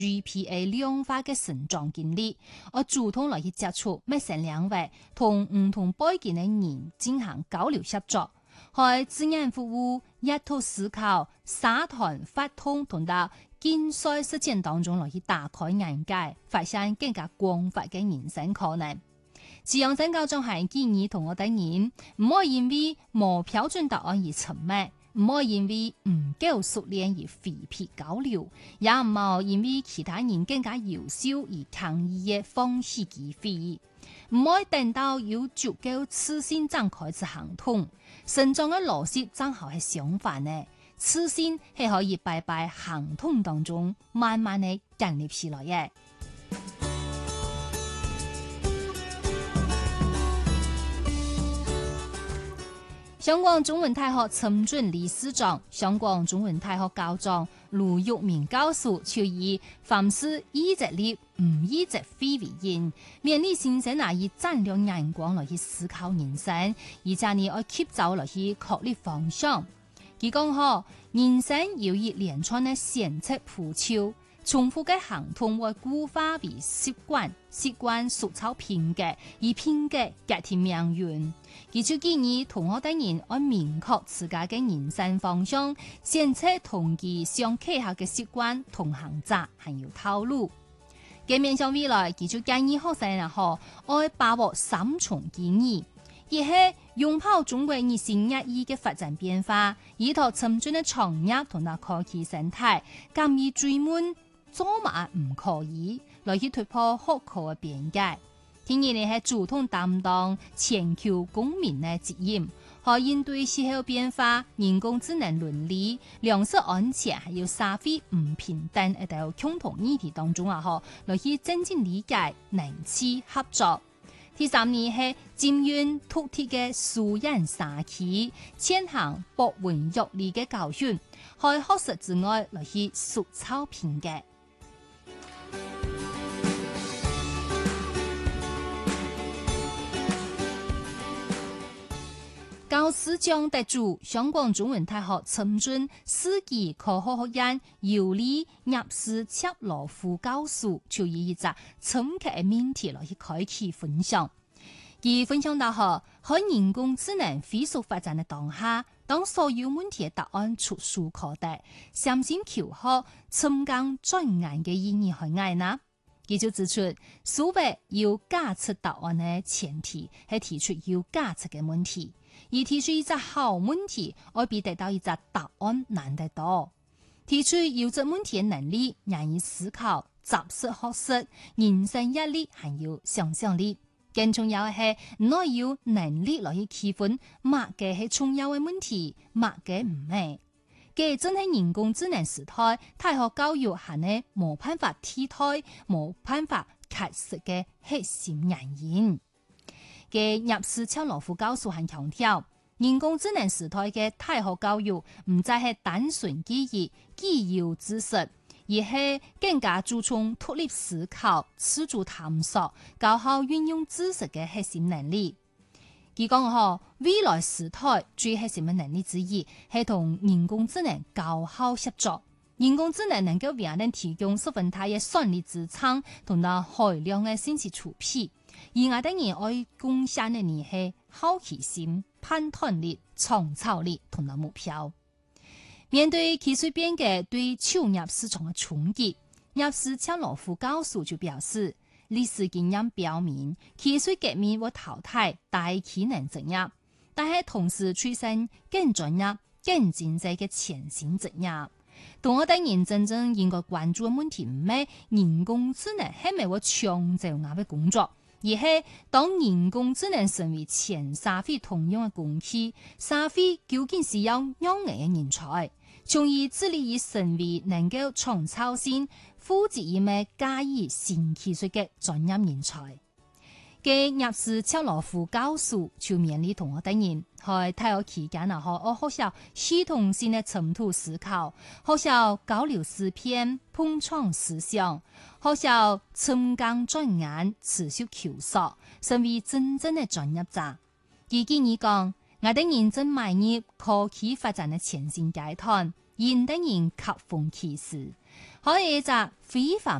GPA 量化嘅成長經歷，我主動來去接觸乜成兩位同唔同背景嘅人進行交流合作，喺志願服務、一套思考、社團發通同到競賽實踐當中來去打開眼界，發現更加廣闊嘅人生可能。自養真教仲係建議同我哋人唔可以因為冇標準答案而沉默。唔可以因為唔夠熟練而回避交流，也唔好因為其他人更加優秀而強意嘅放棄機會。唔可以等到有足夠自信展開始行動，成長嘅邏輯正好係相反呢。自信係可以擺喺行動當中，慢慢地建立起來嘅。香港中文大學陳准理事長、香港中文大學校長盧玉明教授就以凡事依直立，唔依直非為因，勉勵新生以戰略眼光來去思考人生，而且你愛吸走來去確立方向。佢講好，人生要以連串嘅前測鋪橋，重複嘅行動會固化為習慣，習慣塑造品格，而品格決定命運。佢就建議同學等人按明確自家嘅人生方向，先測同佢相契合嘅習慣同行者，還有套路。嘅面向未來，佢就建議學生愛把握三重建議，一係擁抱中國日新月異嘅發展變化，依託沉重嘅創業同埋科技生態，敢於追問做乜唔可以，來去突破學科嘅邊界。第二呢係主動擔當全球公民嘅責任，可應對氣候變化、人工智能倫理、糧食安全，還有社會唔平等一道共同議題當中來去增進理解、能持合作。第三呢係佔用獨特嘅素養社區，踐行博文約理嘅教訓，喺學術之外來去塑造品格。教師獎得主香港中文大學陳准世紀科學學院尤里聶斯切羅夫教授就以一個深刻嘅命題來去開啟分享。佢分享到喺人工智能飛速發展嘅當下，當所有問題嘅答案觸手可得，相信求學、深耕專研嘅意義係愛呢？佢就指出，所謂要假設答案嘅前提係提出要假設嘅問題。而提出一個好問題，我比得到一個答案難得多。提出有這問題嘅能力，願意思考、雜識學識、人生閱歷，還有想象力。更重要嘅係，我有能力來去區分乜嘅係重要嘅問題，乜嘅唔係。嘅真係人工智能時代，大學教育係呢冇辦法替代、冇辦法解釋嘅核心原因。嘅聶斯切羅夫教授還強調，人工智能時代嘅大學教育唔再係單純記憶、既有知識，而係更加注重獨立思考、自主探索、高效運用知識嘅核心能力。佢講未來時代最核心嘅能力之一係同人工智能高效合作。人工智能能夠為人提供十分大嘅算力支撐同埋海量嘅信息儲備。而我哋人愛貢獻嘅呢係好奇心、判斷力、創造力同埋目標。面對技術變革對就業市場嘅衝擊，聶斯切羅夫教授就表示，歷史經驗表明，技術革命會淘汰大技能職業，但係同時催生更專業、更經濟嘅前線職業。同我哋人真正應該關注嘅問題唔係人工智能係咪會搶走我嘅工作，而係當人工智能成為全社會通用嘅工具，社會究竟是要哪樣嘅人才，從而致力於成為能夠創造性、負責任嘅駕馭新技術嘅專業人才。嘅聶斯切羅夫教授就勉勵同學等人喺大學期間學習系統性嘅深度思考，學習交流思辨、碰撞思想，學習深耕專研、持續求索，成為真正嘅專業者。佢建議講，我哋人正邁入科技發展嘅前線階段，現代人恰逢其時， 可以就非凡